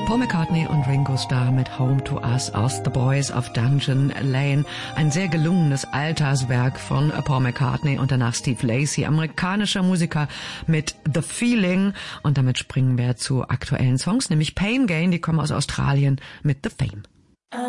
Paul McCartney und Ringo Starr mit Home to Us aus The Boys of Dungeon Lane. Ein sehr gelungenes Alltagswerk von Paul McCartney und danach Steve Lacy, amerikanischer Musiker mit The Feeling. Und damit springen wir zu aktuellen Songs, nämlich Pain Gain, die kommen aus Australien mit The Fame.